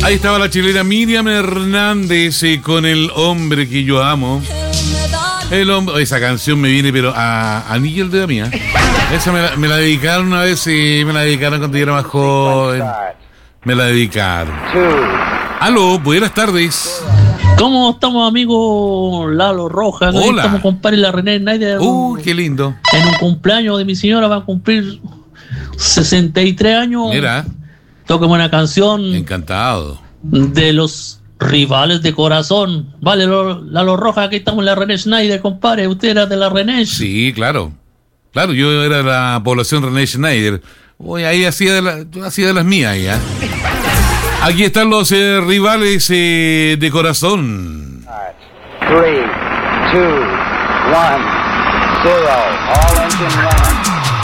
Ahí estaba la chilena Miriam Hernández con El hombre que yo amo. El hombre, esa canción me viene pero a anillo el dedo mía. Esa me la dedicaron una vez y me la dedicaron cuando yo era más joven. Me la dedicaron. Aló, buenas tardes. ¿Cómo estamos, amigo Lalo Rojas? Hola. Estamos, compadre, la René Schneider. Qué lindo. En un cumpleaños de mi señora va a cumplir 63 años. Mira. Tócame una canción. Encantado. De los rivales de corazón. Vale, Lalo Rojas, aquí estamos en la René Schneider, compadre. ¿Usted era de la René? Sí, claro. Claro, yo era de la población René Schneider. Uy, ahí hacía de las mías ya. Aquí están los rivales de corazón. 3, 2, 1, 0. All engine running.